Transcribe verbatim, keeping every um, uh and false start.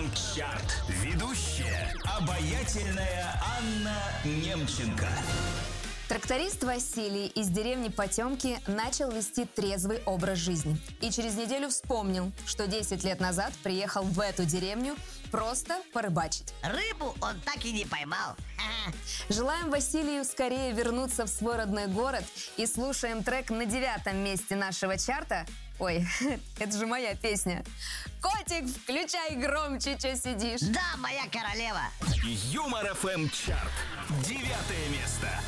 Чарт. Ведущая обаятельная Анна Немченко. Тракторист Василий из деревни Потемки начал вести трезвый образ жизни. И через неделю вспомнил, что десять лет назад приехал в эту деревню просто порыбачить. Рыбу он так и не поймал. Желаем Василию скорее вернуться в свой родной город и слушаем трек на девятом месте нашего чарта. Ой, это же моя песня. Котик, включай громче, че сидишь. Да, моя королева. Юмор эф эм чарт. Девятое место.